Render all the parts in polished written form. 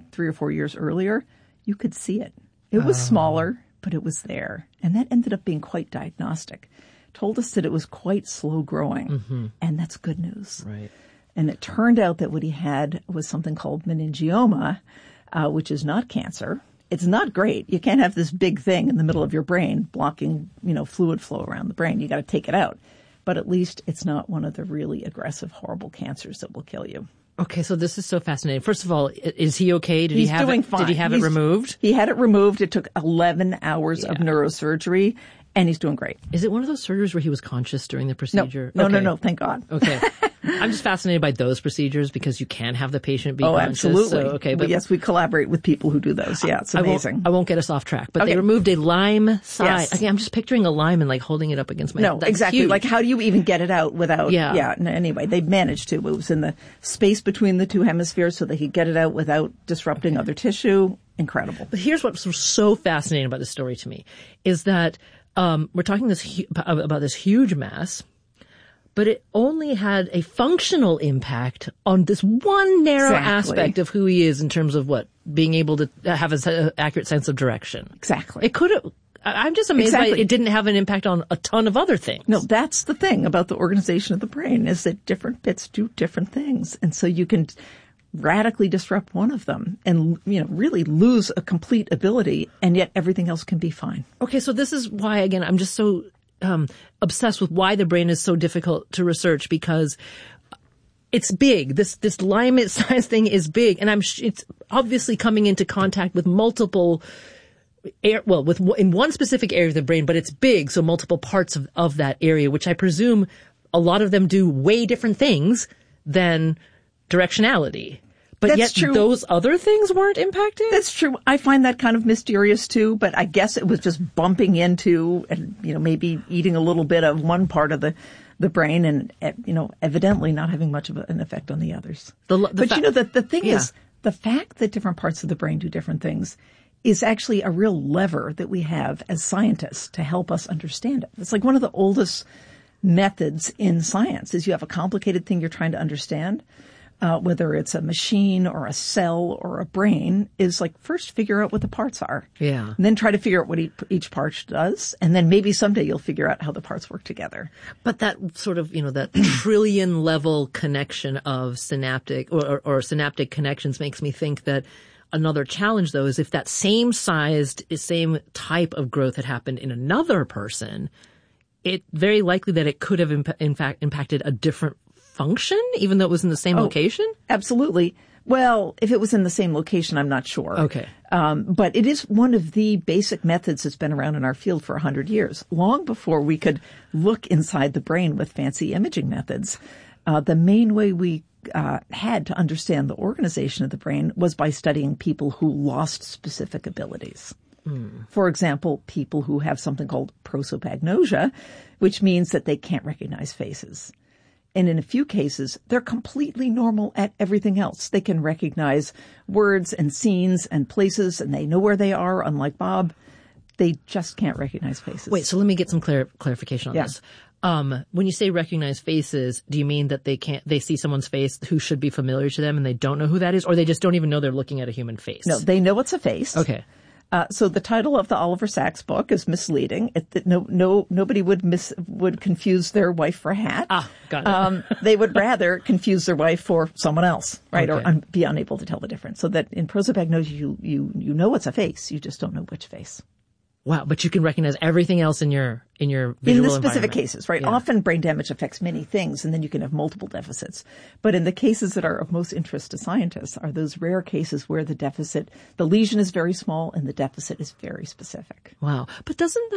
3 or 4 years earlier, you could see it. It was smaller, but it was there. And that ended up being quite diagnostic. Told us that it was quite slow growing. And that's good news. Right. And it turned out that what he had was something called meningioma, which is not cancer. It's not great. You can't have this big thing in the middle of your brain blocking, fluid flow around the brain. You got to take it out. But at least it's not one of the really aggressive, horrible cancers that will kill you. Okay, so this is so fascinating. First of all, is he okay? Did He's he have doing it? fine. Did he have it removed? He had it removed. It took 11 hours of neurosurgery, and he's doing great. Is it one of those surgeries where he was conscious during the procedure? No. Thank God. Okay. I'm just fascinated by those procedures because you can have the patient be conscious. Absolutely. So, but yes, we collaborate with people who do those. Yeah, it's amazing. I won't get us off track, but they removed a Lyme size. Yes. Okay, I'm just picturing a Lyme and holding it up against my. No, That's exactly. huge. Like, how do you even get it out without? Yeah. Anyway, they managed to. It was in the space between the two hemispheres, so they could get it out without disrupting other tissue. Incredible. But here's what's so fascinating about this story to me is that we're talking about this huge mass. But it only had a functional impact on this one narrow aspect of who he is in terms of being able to have an accurate sense of direction. Exactly. It could have. I'm just amazed by it didn't have an impact on a ton of other things. No, that's the thing about the organization of the brain is that different bits do different things. And so you can radically disrupt one of them and, really lose a complete ability, and yet everything else can be fine. Okay, so this is why, again, I'm just so obsessed with why the brain is so difficult to research, because it's big. This Lyme size thing is big, and it's obviously coming into contact with multiple in one specific area of the brain, but it's big, so multiple parts of that area, which I presume a lot of them do way different things than directionality. But That's yet true. Those other things weren't impacted? That's true. I find that kind of mysterious too, but I guess it was just bumping into and, maybe eating a little bit of one part of the brain and, evidently not having much of an effect on the others. The thing is, the fact that different parts of the brain do different things is actually a real lever that we have as scientists to help us understand it. It's like one of the oldest methods in science is you have a complicated thing you're trying to understand. Whether it's a machine or a cell or a brain, is like first figure out what the parts are. Yeah. And then try to figure out what each part does. And then maybe someday you'll figure out how the parts work together. But that sort of, that trillion level connection of synaptic or synaptic connections makes me think that another challenge, though, is if that same type of growth had happened in another person, it's very likely that it could have in fact impacted a different function, even though it was in the same location? Absolutely. Well, if it was in the same location, I'm not sure. Okay. But it is one of the basic methods that's been around in our field for 100 years, long before we could look inside the brain with fancy imaging methods. The main way we had to understand the organization of the brain was by studying people who lost specific abilities. For example, people who have something called prosopagnosia, which means that they can't recognize faces. And in a few cases, they're completely normal at everything else. They can recognize words and scenes and places, and they know where they are, unlike Bob. They just can't recognize faces. Wait, so let me get some clarification on this. When you say recognize faces, do you mean that they see someone's face who should be familiar to them and they don't know who that is, or they just don't even know they're looking at a human face? No, they know it's a face. Okay. So the title of the Oliver Sacks book is misleading. Nobody would confuse their wife for a hat. Got it. They would rather confuse their wife for someone else, right? Okay. Or be unable to tell the difference. So that in prosopagnosia, you know it's a face. You just don't know which face. Wow, but you can recognize everything else in your visual in the specific environment. cases, right? Yeah. Often brain damage affects many things, and then you can have multiple deficits. But in the cases that are of most interest to scientists are those rare cases where the lesion is very small and the deficit is very specific. Wow. But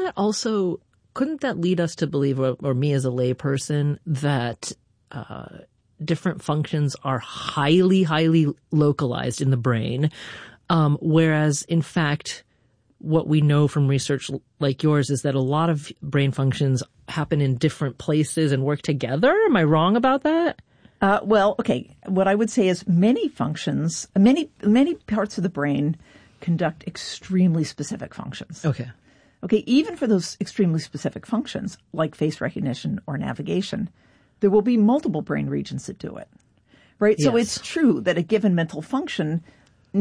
couldn't that lead us to believe, or me as a layperson, that different functions are highly, highly localized in the brain, whereas in fact, what we know from research like yours is that a lot of brain functions happen in different places and work together. Am I wrong about that? Well, okay. What I would say is many functions, many parts of the brain conduct extremely specific functions. Okay. Okay. Even for those extremely specific functions, like face recognition or navigation, there will be multiple brain regions that do it. Right? Yes. So it's true that a given mental function